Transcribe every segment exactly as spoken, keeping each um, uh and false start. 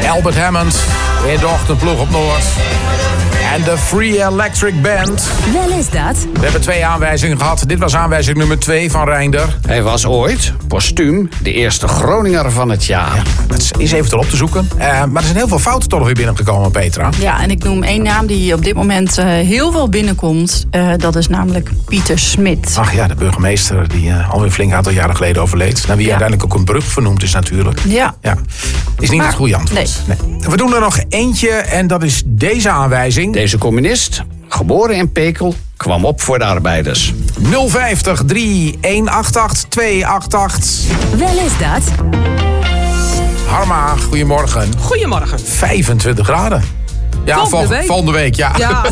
Albert Hammond in de ochtendploeg op Noord. En de Free Electric Band. Wel is dat. We hebben twee aanwijzingen gehad. Dit was aanwijzing nummer twee van Reinder. Hij was ooit, postuum, de eerste Groninger van het jaar. Ja, dat is even op te zoeken. Uh, maar er zijn heel veel fouten toch nog weer binnengekomen, Petra. Ja, en ik noem één naam die op dit moment uh, heel veel binnenkomt. Uh, dat is namelijk Pieter Smit. Ach ja, de burgemeester die uh, alweer flink aantal jaren geleden overleed. Naar wie ja. uiteindelijk ook een brug vernoemd is natuurlijk. Ja. ja. Is niet maar, het goede antwoord. Nee. Nee. We doen er nog eentje en dat is deze aanwijzing. Deze communist, geboren in Pekel, kwam op voor de arbeiders. nul vijftig drie een acht acht twee acht acht. Wel is dat. Harma, goedemorgen. Goedemorgen. vijfentwintig graden. Ja, volgende vol, week. Volgende week, ja. Ja.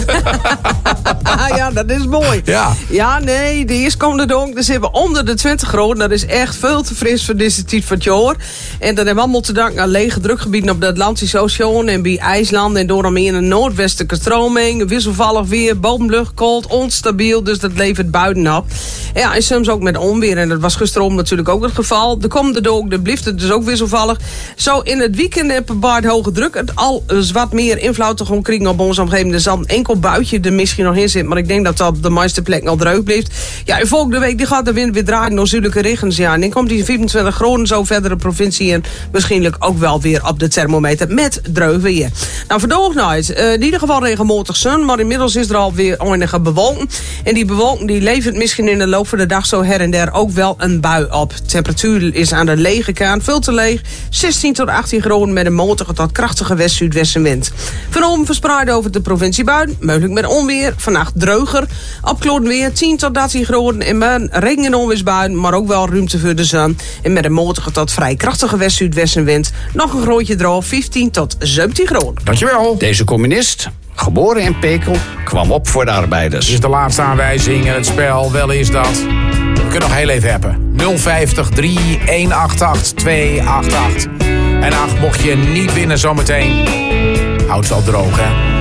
ja, dat is mooi. Ja, ja nee, de eerstkomende dag, dus hebben we onder de twintig graden. Dat is echt veel te fris voor deze tijd van het jaar. En dat hebben we allemaal te danken aan lege drukgebieden op de Atlantische Oceaan en bij IJsland. En door meer een noordwestelijke stroming, wisselvallig weer, bodemlucht, koud, onstabiel. Dus dat levert buiten op. Ja, en soms ook met onweer. En dat was gisteren natuurlijk ook het geval. De komende dag, de blijft het dus ook wisselvallig. Zo in het weekend hebben we hoge druk. Het al is wat meer invloed gewoon kringen op onze omgeving. Er zal een enkel buitje er misschien nog in zitten. Maar ik denk dat dat op de meeste plekken al droog blijft. Ja, en volgende week die gaat de wind weer draaien door zuidelijke regens. Ja, en dan komt die vierentwintig graden zo verder de provincie en waarschijnlijk ook wel weer op de thermometer met droog weer. Nou, vandaag nooit. Uh, in ieder geval regelmatig zon, maar inmiddels is er alweer enige bewolking. En die bewolking die levert misschien in de loop van de dag zo her en der ook wel een bui op. De temperatuur is aan de lege kant veel te leeg. zestien tot achttien graden met een matige tot krachtige west-zuidwestenwind. Vanavond verspreid over de provincie buiten, mogelijk met onweer. Vannacht droger. Opklaringen weer tien tot dertien graden en met regen- en onweersbuien, maar ook wel ruimte voor de zon. En met een matige tot vrij krachtige west-zuidwestenwind. Nog een grootje droog, vijftien tot zeventien graden. Dankjewel. Deze communist, geboren in Pekel, kwam op voor de arbeiders. Dit is de laatste aanwijzing en het spel. Wel is dat. We kunnen nog heel even hebben. nul vijftig drie een acht acht twee acht acht. En ach, mocht je niet winnen zometeen, houd het wel droog, hè.